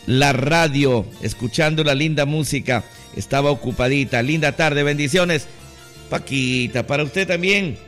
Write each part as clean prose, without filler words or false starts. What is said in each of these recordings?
la radio, escuchando la linda música. Estaba ocupadita. Linda tarde, bendiciones. Paquita, para usted también.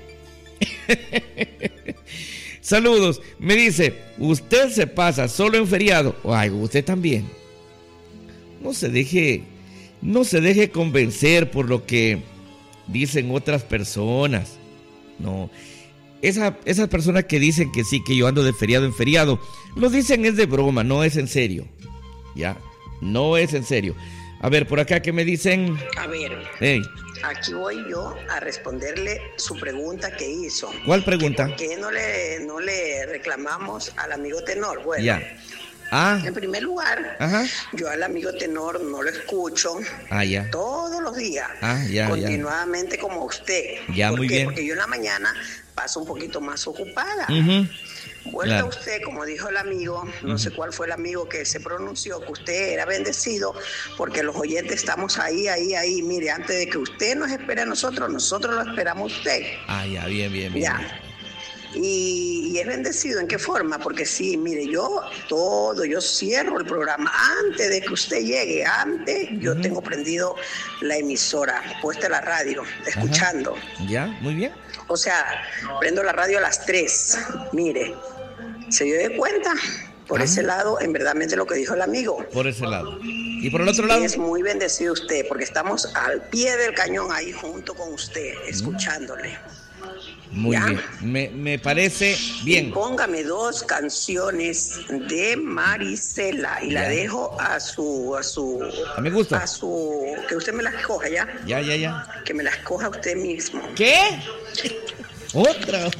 Saludos. Me dice, usted se pasa solo en feriado. Ay, usted también. No se deje convencer por lo que dicen otras personas. No. Esas personas que dicen que sí, que yo ando de feriado en feriado, lo dicen es de broma, no es en serio. Ya, no es en serio. A ver, por acá, ¿qué me dicen? A ver, hey. Aquí voy yo a responderle su pregunta que hizo. ¿Cuál pregunta? ¿Por qué no le reclamamos al amigo tenor? Bueno, ya. En primer lugar, yo al amigo tenor no lo escucho ya. todos los días, continuadamente como usted. Ya, muy bien. Porque yo en la mañana paso un poquito más ocupada. Vuelta usted, como dijo el amigo, no sé cuál fue el amigo que se pronunció, que usted era bendecido, porque los oyentes estamos ahí. Mire, antes de que usted nos espere a nosotros lo esperamos a usted. Ya, bien. Ya. Y es bendecido, ¿en qué forma? Porque sí, mire, yo cierro el programa antes de que usted llegue, yo tengo prendido la emisora, puesta la radio, escuchando. Ya, muy bien. O sea, prendo la radio a las 3, mire, ¿se dio de cuenta? Por ese lado, en verdad, lo que dijo el amigo. Por ese lado. ¿Y por el otro lado? Es muy bendecido usted, porque estamos al pie del cañón ahí junto con usted, escuchándole. Muy bien, me parece bien. Y póngame 2 canciones de Marisela y la dejo a mi gusto. Que usted me las escoja, ¿ya? Ya. Que me las escoja usted mismo. ¿Qué? Otra.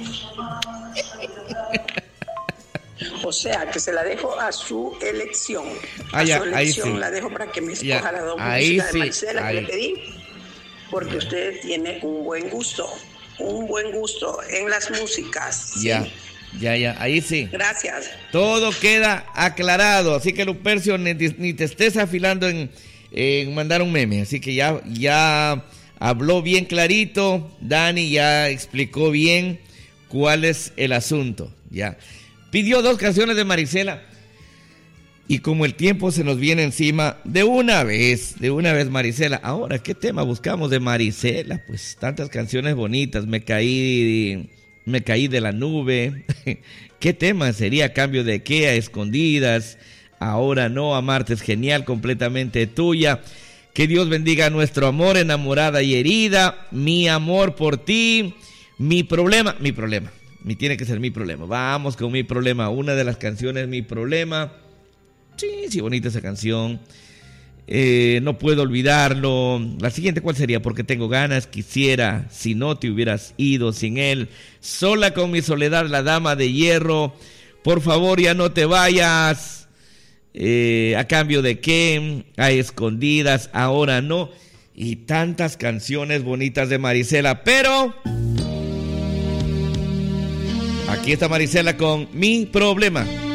O sea, que se la dejo a su elección. Su elección ahí sí. La dejo para que me escoja las 2 músicas de Marisela que le pedí. Porque usted tiene un buen gusto en las músicas. Ya, ahí sí. Gracias. Todo queda aclarado, así que Lupercio, ni te estés afilando en mandar un meme, así que ya habló bien clarito, Dani ya explicó bien cuál es el asunto, ya. Pidió 2 canciones de Marisela. Y como el tiempo se nos viene encima, de una vez, Marisela. Ahora, ¿qué tema buscamos de Marisela? Pues tantas canciones bonitas. Me caí de la nube. ¿Qué tema sería? Cambio de qué, a escondidas. Ahora no, amarte es genial, completamente tuya. Que Dios bendiga a nuestro amor, enamorada y herida. Mi amor por ti. Mi problema. Tiene que ser mi problema. Vamos con mi problema. Una de las canciones, mi problema. Sí, bonita esa canción. No puedo olvidarlo. La siguiente, ¿cuál sería? Porque tengo ganas, quisiera, si no te hubieras ido sin él. Sola con mi soledad, la dama de hierro. Por favor, ya no te vayas. ¿A cambio de qué? A escondidas, ahora no. Y tantas canciones bonitas de Marisela. Pero aquí está Marisela con Mi Problema.